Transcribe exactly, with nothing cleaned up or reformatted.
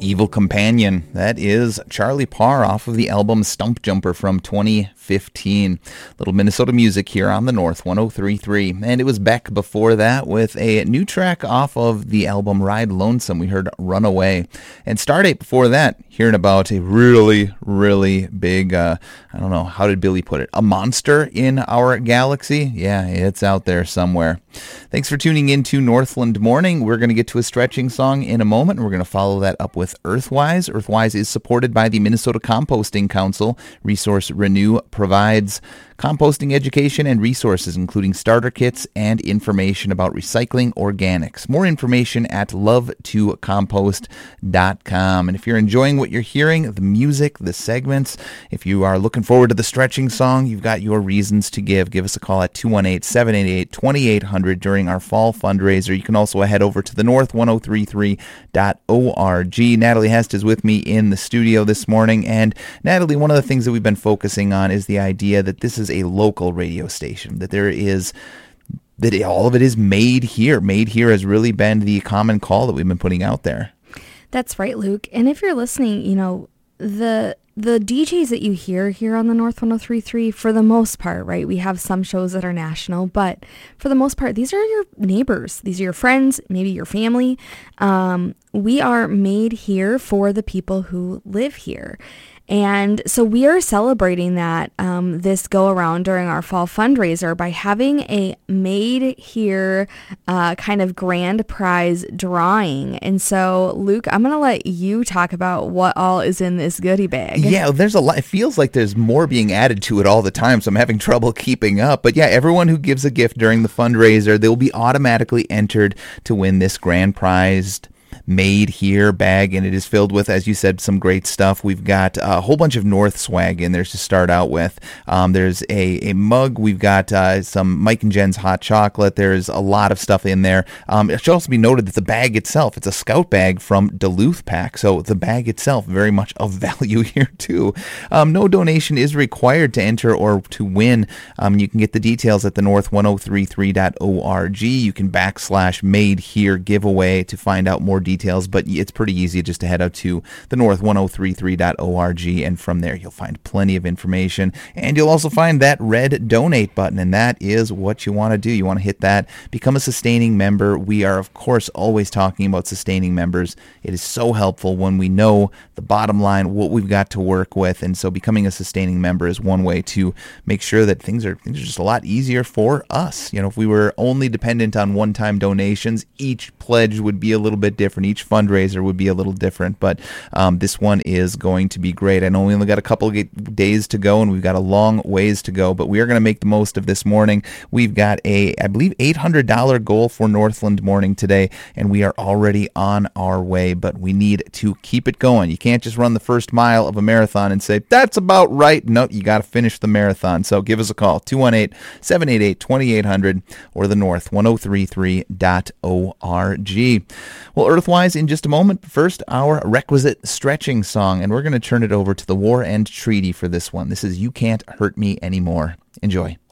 Evil Companion. That is Charlie Parr off of the album Stump Jumper from twenty fifteen. Little Minnesota music here on the North one oh three point three. And it was Beck before that with a new track off of the album Ride Lonesome. We heard Runaway. And Stardate before that, hearing about a really, really big, uh, I don't know, how did Billy put it? A monster in our galaxy? Yeah, it's out there somewhere. Thanks for tuning in to Northland Morning. We're going to get to a stretching song in a moment, and we're going to follow that up with Earthwise. Earthwise is supported by the Minnesota Composting Council. Resource Renew provides composting education and resources, including starter kits and information about recycling organics. More information at love to compost dot com. And if you're enjoying what you're hearing, the music, the segments, if you are looking forward to the stretching song, you've got your reasons to give. Give us a call at two one eight, seven eight eight, two eight zero zero during our fall fundraiser. You can also head over to the north ten thirty-three dot org. Natalie Hest is with me in the studio this morning. And Natalie, one of the things that we've been focusing on is the idea that this is a local radio station, that there is that all of it is made here. Made here has really been the common call that we've been putting out there. That's right, Luke. And if you're listening, you know, the the D Js that you hear here on the North one oh three point three, for the most part, right, we have some shows that are national, but for the most part, these are your neighbors. These are your friends, maybe your family. Um, we are made here for the people who live here. And so we are celebrating that um, this go around during our fall fundraiser by having a made here uh, kind of grand prize drawing. And so, Luke, I'm going to let you talk about what all is in this goodie bag. Yeah, there's a lot. It feels like there's more being added to it all the time, so I'm having trouble keeping up. But yeah, everyone who gives a gift during the fundraiser, they'll be automatically entered to win this grand prize made here bag, and it is filled with, as you said, some great stuff. We've got a whole bunch of North swag in there to start out with. Um, there's a, a mug. We've got uh, some Mike and Jen's hot chocolate. There's a lot of stuff in there. Um, it should also be noted that the bag itself, it's a Scout bag from Duluth Pack, so the bag itself very much of value here too. Um, no donation is required to enter or to win. Um, you can get the details at the north ten thirty-three dot org. You can backslash made here giveaway to find out more details. Details, but it's pretty easy just to head out to the north ten thirty-three dot org, and from there you'll find plenty of information, and you'll also find that red donate button, and that is what you want to do. You want to hit that, become a sustaining member. We are, of course, always talking about sustaining members. It is so helpful when we know the bottom line, what we've got to work with, and so becoming a sustaining member is one way to make sure that things are, things are just a lot easier for us. You know, if we were only dependent on one-time donations, each pledge would be a little bit different. Each fundraiser would be a little different, but um, this one is going to be great. I know we only got a couple of days to go, and we've got a long ways to go, but we are going to make the most of this morning. We've got a, I believe, eight hundred dollars goal for Northland Morning today, and we are already on our way, but we need to keep it going. You can't just run the first mile of a marathon and say, that's about right. No, you got to finish the marathon. So give us a call, two one eight, seven eight eight, two eight zero zero, or the north ten thirty-three dot org. Well, Earthwise in just a moment. First, our requisite stretching song, and we're going to turn it over to the War End Treaty for this one. This is You Can't Hurt Me Anymore. Enjoy.